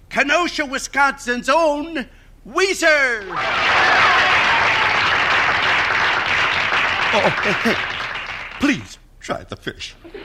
Kenosha, Wisconsin's own Weezer. Oh, hey, please try the fish.